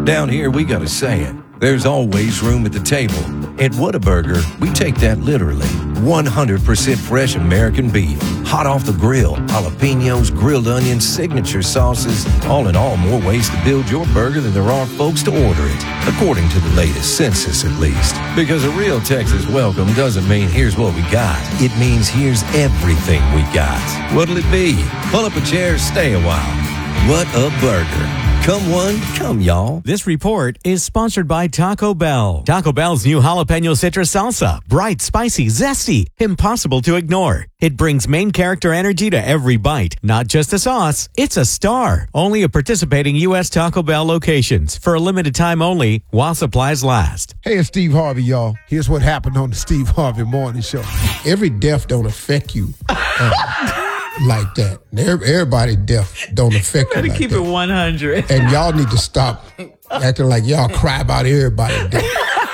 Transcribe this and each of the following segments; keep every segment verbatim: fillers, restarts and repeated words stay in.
Down here, we got a saying. There's always room at the table. At Whataburger, we take that literally. one hundred percent fresh American beef, hot off the grill, jalapenos, grilled onions, signature sauces. All in all, more ways to build your burger than there are folks to order it, according to the latest census at least. Because a real Texas welcome doesn't mean here's what we got. It means here's everything we got. What'll it be? Pull up a chair, stay a while. What a burger. Come one, come y'all. This report is sponsored by Taco Bell. Taco Bell's new jalapeno citrus salsa. Bright, spicy, zesty, impossible to ignore. It brings main character energy to every bite. Not just a sauce, it's a star. Only at participating U S Taco Bell locations. For a limited time only, while supplies last. Hey, it's Steve Harvey, y'all. Here's what happened on the Steve Harvey Morning Show. Every death don't affect you. Uh, like that. Everybody deaf don't affect you. Gotta like keep that. it one hundred. And y'all need to stop acting like y'all cry about everybody deaf.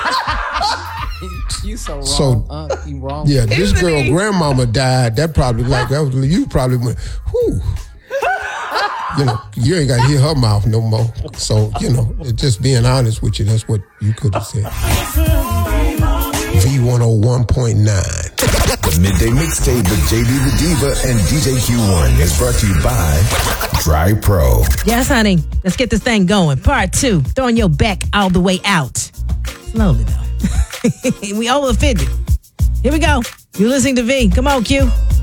You so wrong. So, uh, you wrong. Yeah, this Isn't girl he? grandmama died. That probably like that was you probably went, whew. You know, you ain't got to hear her mouth no more. So, you know, just being honest with you, that's what you could have said. V one oh one point nine. The Midday Mixtape with J D the Diva and D J Q one is brought to you by Dry Pro. Yes, honey. Let's get this thing going. Part two. Throwing your back all the way out. Slowly, though. We over fifty. Here we go. You're listening to V. Come on, Q.